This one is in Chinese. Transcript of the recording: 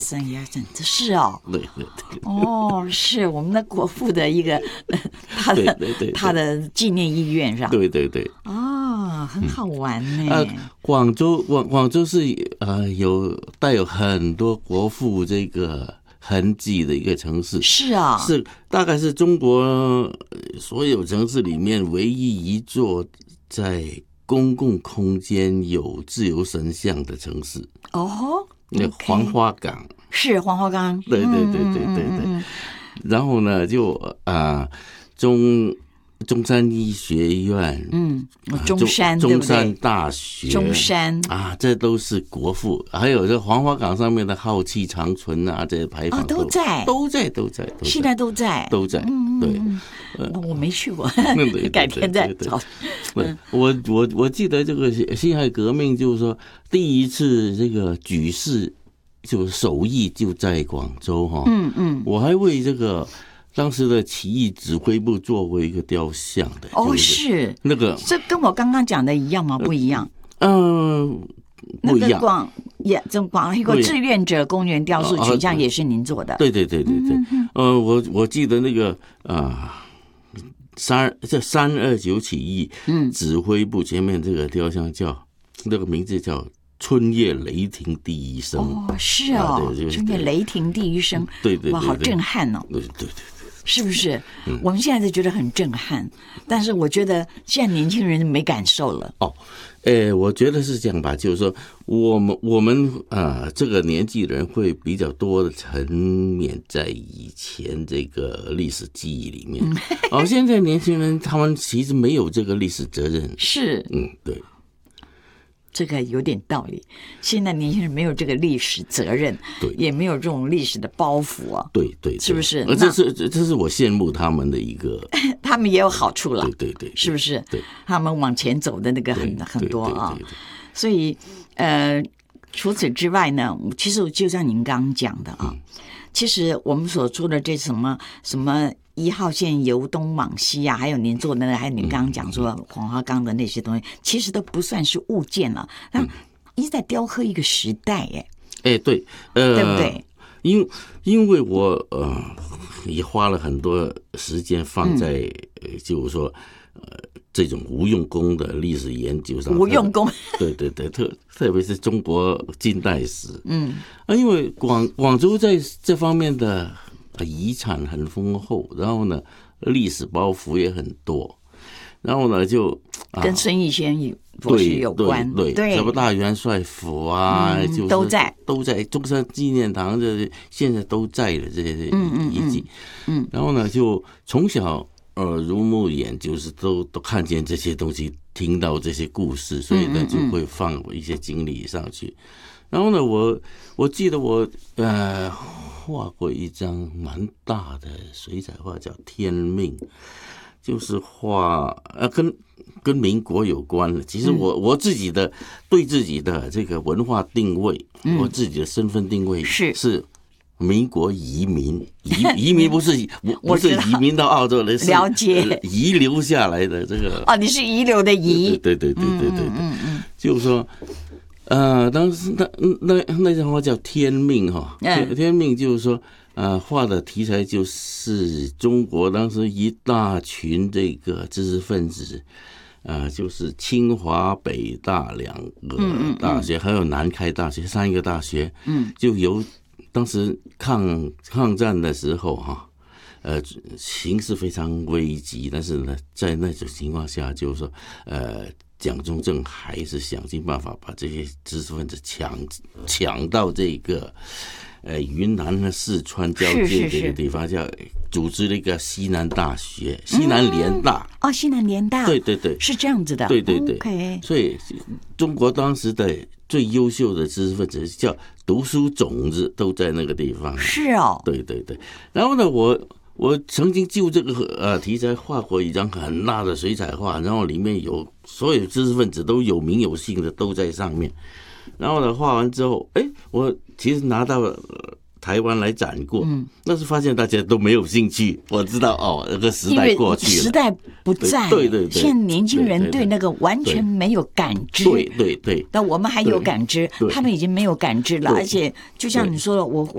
森也真的是哦， 对对对， 哦，是我们的国父的一个他的纪念医院是吧？ 对对对， 哦，很好玩呢。 广州是有带有很多国父这个痕迹的一个城市， 是啊， 是大概是中国所有城市里面唯一一座在公共空间有自由神像的城市。 哦， 那黄花岗是黄花岗， 对对对对对对。然后呢，就中山医学院， 中山大学， 中山这都是国父。还有这黄花岗上面的浩气长存啊，这些牌坊都在，现在都在。对，我没去过，改天再找。 我记得这个辛亥革命，就是说第一次这个举事就是首义就在广州哈。我还为这个当时的起义指挥部做过一个雕像的。 哦，是那个，这跟我刚刚讲的一样吗？不一样。不一样。广一个志愿者公园雕塑群像也是您做的。 对对对对对。我记得那个329起义指挥部前面这个雕像叫那个名字叫春夜雷霆第一声。 哦，是哦，春夜雷霆第一声。 对对， 哇，好震撼哦。 对对对。 是不是？我们现在就觉得很震撼，但是我觉得现在年轻人没感受了。 我觉得是这样吧，就是说我们这个年纪人会比较多的沉湎在以前这个历史记忆里面。现在年轻人他们其实没有这个历史责任。 是， 对。 这个有点道理。现在年轻人没有这个历史责任， 对， 也没有这种历史的包袱啊。 对对， 是不是？ 这是我羡慕他们的一个。 他们也有好处了。 对对对， 是不是？ 对， 他们往前走的那个很多啊。所以除此之外呢，其实就像您刚刚讲的啊，其实我们所说的这什么1号线由东往西啊，还有您做的那个，还有您刚刚讲说黄花岗的那些东西，其实都不算是物件了，那一直在雕刻一个时代。 对， 对不对？ 因为我也花了很多时间放在就是说这种无用功的历史研究上。 无用功。 对对对，特别是中国近代史。因为广州在这方面的遗产很丰厚，然后呢，历史包袱也很多，然后呢，就跟孙逸仙博士有关， 对，什么大元帅府啊，就是都在中山纪念堂，这现在都在的这些遗迹。然后呢，就从小耳濡目染，就是都看见这些东西，听到这些故事，所以呢，就会放一些精力上去。然后呢，我记得我画过一张蛮大的水彩画，叫《天命》，就是画跟民国有关的。其实我自己的对自己的这个文化定位，我自己的身份定位是民国移民，移民不是移民到澳洲的，是了解遗留下来的这个。 你是遗留的遗。 对，就是说。当时那张画叫《天命》哈，天命就是说，画的题材就是中国当时一大群这个知识分子，就是清华、北大2个大学，还有南开大学3个大学，就由当时抗战的时候哈，形势非常危急，但是呢，在那种情况下，就是说，蒋中正还是想尽办法把这些知识分子抢到这个云南和四川交界这个地方，叫组织了一个西南大学，西南联大。西南联大，对对对，是这样子的。对对对， okay. 所以中国当时的最优秀的知识分子叫读书种子都在那个地方。是哦，对对对。然后呢，我曾经就这个题材画过一张很大的水彩画，然后里面有所有知识分子都有名有姓的都在上面。然后呢，画完之后，我其实拿到台湾来展过，但是发现大家都没有兴趣。我知道那个时代过去了，时代不在，对对对，现在年轻人对那个完全没有感知，对对对。但我们还有感知，他们已经没有感知了。而且就像你说的，我